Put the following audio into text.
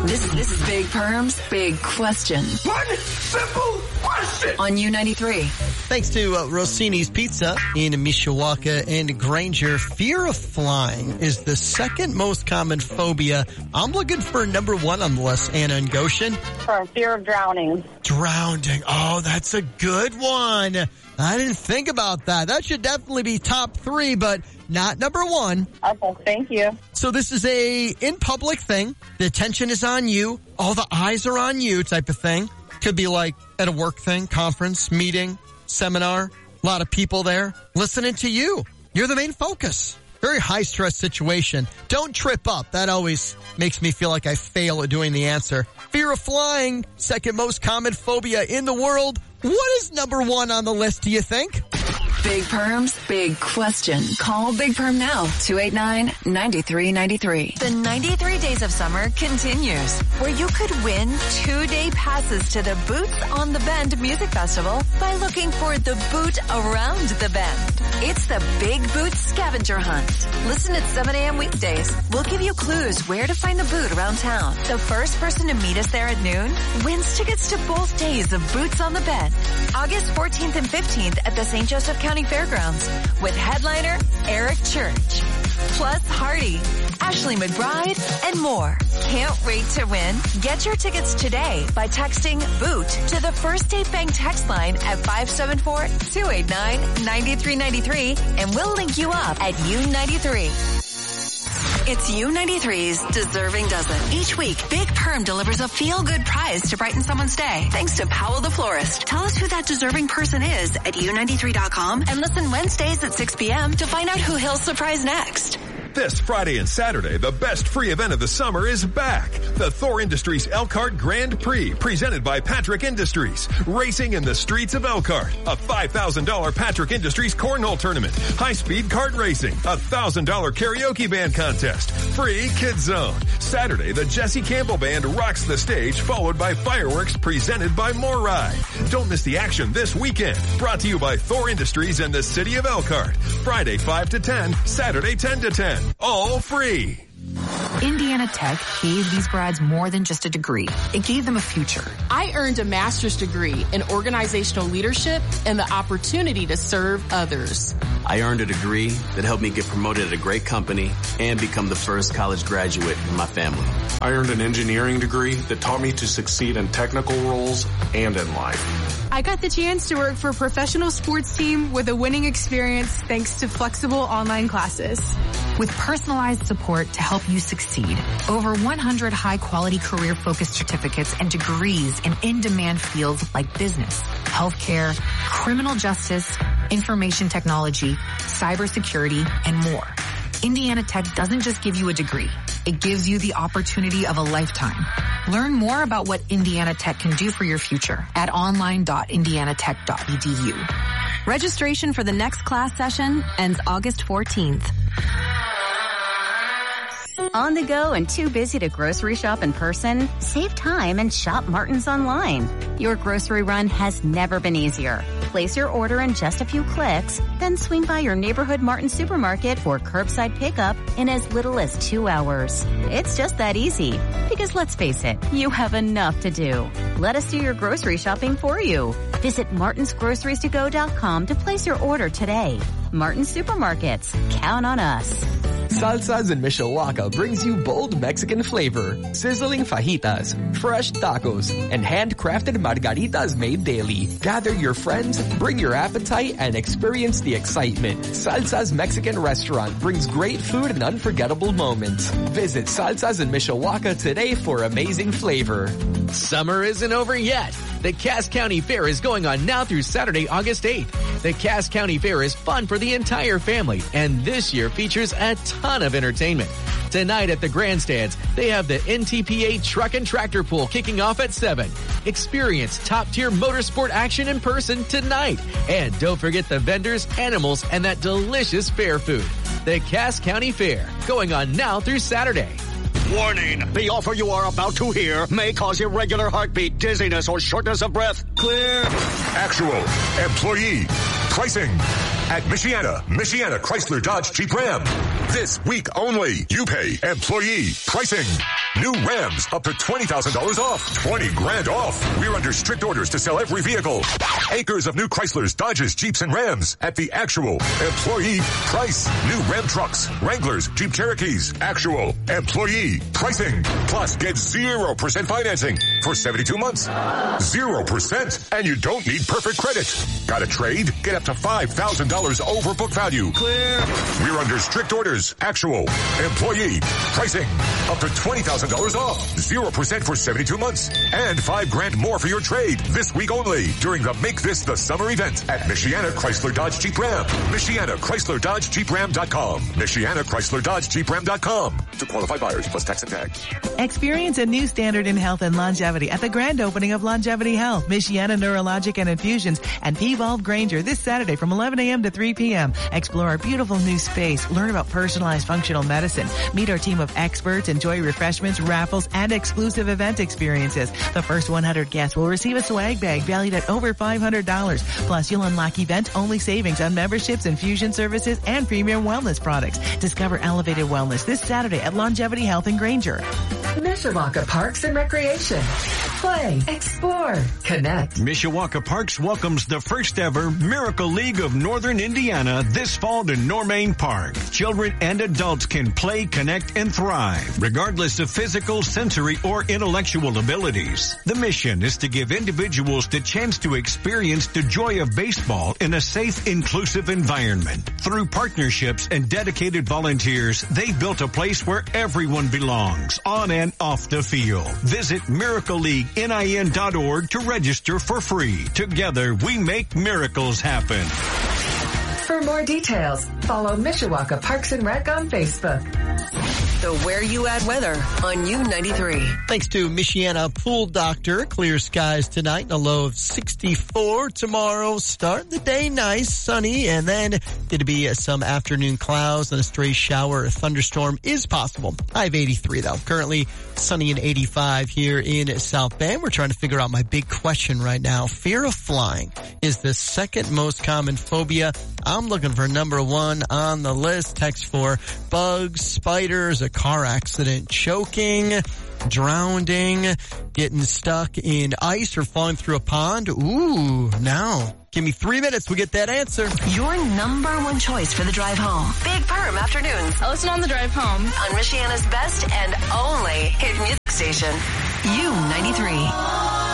This is Big Perm's Big Question. One simple question. On U93. Thanks to Rossini's Pizza in Mishawaka and Granger, fear of flying is the second most common phobia. I'm looking for number one on the list, Anna and Goshen. For fear of drowning. Drowning. Oh, that's a good one. I didn't think about that. That should definitely be top three, but not number one. Okay, thank you. So this is a in public thing. The attention is on you. All the eyes are on you type of thing. Could be like at a work thing, conference, meeting, seminar. A lot of people there listening to you. You're the main focus. Very high stress situation. Don't trip up. That always makes me feel like I fail at doing the answer. Fear of flying, second most common phobia in the world. What is number one on the list, do you think? Big Perm's Big Question. Call Big Perm now. 289-9393. The 93 Days of Summer continues, where you could win 2-day passes to the Boots on the Bend Music Festival by looking for the boot around the bend. It's the Big Boots Scavenger Hunt. Listen at 7 a.m. weekdays. We'll give you clues where to find the boot around town. The first person to meet us there at noon wins tickets to both days of Boots on the Bend, August 14th and 15th at the St. Joseph County Fairgrounds with headliner Eric Church, plus Hardy, Ashley McBride, and more. Can't wait to win? Get your tickets today by texting BOOT to the First State Bank text line at 574-289-9393, and we'll link you up at U93. It's U93's Deserving Dozen. Each week, Big Perm delivers a feel-good prize to brighten someone's day. Thanks to Powell the Florist. Tell us who that deserving person is at U93.com and listen Wednesdays at 6 p.m. to find out who he'll surprise next. This Friday and Saturday, the best free event of the summer is back. The Thor Industries Elkhart Grand Prix, presented by Patrick Industries. Racing in the streets of Elkhart. A $5,000 Patrick Industries Cornhole Tournament. High-speed kart racing. A $1,000 karaoke band contest. Free Kids Zone. Saturday, the Jesse Campbell Band rocks the stage, followed by fireworks presented by Morai. Don't miss the action this weekend. Brought to you by Thor Industries and the City of Elkhart. Friday 5 to 10, Saturday 10 to 10. All free. Indiana Tech gave these grads more than just a degree. It gave them a future. I earned a master's degree in organizational leadership and the opportunity to serve others. I earned a degree that helped me get promoted at a great company and become the first college graduate in my family. I earned an engineering degree that taught me to succeed in technical roles and in life. I got the chance to work for a professional sports team with a winning experience thanks to flexible online classes. With personalized support to help you succeed. Over 100 high-quality career-focused certificates and degrees in in-demand fields like business, healthcare, criminal justice, information technology, cybersecurity, and more. Indiana Tech doesn't just give you a degree. It gives you the opportunity of a lifetime. Learn more about what Indiana Tech can do for your future at online.indianatech.edu. Registration for the next class session ends August 14th. On the go and too busy to grocery shop in person? Save time and shop Martin's online. Your grocery run has never been easier. Place your order in just a few clicks, then swing by your neighborhood Martin supermarket for curbside pickup in as little as 2 hours. It's just that easy. Because let's face it, you have enough to do. Let us do your grocery shopping for you. Visit martinsgroceriestogo.com to place your order today. Martin Supermarkets. Count on us. Salsas in Mishawaka brings you bold Mexican flavor, sizzling fajitas, fresh tacos, and handcrafted margaritas made daily. Gather your friends, bring your appetite, and experience the excitement. Salsa's Mexican restaurant brings great food and unforgettable moments. Visit Salsas in Mishawaka today for amazing flavor. Summer isn't over yet. The Cass County Fair is going on now through Saturday, August 8th. The Cass County Fair is fun for the entire family, and this year features a ton of entertainment. Tonight at the grandstands, they have the NTPA Truck and Tractor Pool kicking off at 7. Experience top-tier motorsport action in person tonight. And don't forget the vendors, animals, and that delicious fair food. The Cass County Fair, going on now through Saturday. Warning! The offer you are about to hear may cause irregular heartbeat, dizziness, or shortness of breath. Clear. Actual employee pricing at Michiana Chrysler Dodge Jeep Ram. This week only, you pay employee pricing. New Rams up to $20,000 off. 20 grand off. We're under strict orders to sell every vehicle. Acres of new Chryslers, Dodges, Jeeps, and Rams at the actual employee price. New Ram trucks, Wranglers, Jeep Cherokees. Actual employee pricing. Plus, get 0% financing for 72 months. 0%. And you don't need perfect credit. Got a trade? Get up to $5,000 over book value. Clear. We're under strict orders. Actual employee pricing. Up to $20,000 off. 0% for 72 months. And $5 grand more for your trade. This week only during the Make This the Summer event at Michiana Chrysler Dodge Jeep Ram. Michiana Chrysler Dodge Jeep Ram.com. Michiana Chrysler Dodge Jeep Ram.com. To qualified buyers plus tax and tag. Experience a new standard in health and longevity at the grand opening of Longevity Health, Michiana Neurologic and Infusions, and P-Volve Granger this Saturday from 11 a.m. to 3 p.m. Explore our beautiful new space. Learn about personalized functional medicine. Meet our team of experts. Enjoy refreshments, raffles, and exclusive event experiences. The first 100 guests will receive a swag bag valued at over $500. Plus, you'll unlock event-only savings on memberships, infusion services, and premium wellness products. Discover elevated wellness this Saturday at Longevity Health in Granger. Mishawaka Parks and Recreation. Play, explore, connect. Mishawaka Parks welcomes the first ever Miracle League of Northern Indiana this fall to Normain Park. Children and adults can play, connect, and thrive, regardless of physical, sensory, or intellectual abilities. The mission is to give individuals the chance to experience the joy of baseball in a safe, inclusive environment. Through partnerships and dedicated volunteers, they've built a place where everyone belongs, on and off the field. Visit miracleleaguenin.org to register for free. Together, we make miracles happen. For more details, follow Mishawaka Parks and Rec on Facebook. The Where You At weather on U93. Thanks to Michiana Pool Doctor. Clear skies tonight and a low of 64 tomorrow. Start the day nice, sunny, and then going to be some afternoon clouds and a stray shower or thunderstorm is possible. I have 83 though. Currently sunny and 85 here in South Bend. We're trying to figure out my big question right now. Fear of flying is the second most common phobia. I'm looking for number one on the list. Text for bugs, spiders, a car accident, choking, drowning, getting stuck in ice or falling through a pond. Ooh, now. Give me 3 minutes. We'll get that answer. Your number one choice for the drive home. Big Perm Afternoons. I listen on the drive home. On Michiana's best and only hit music station. U93.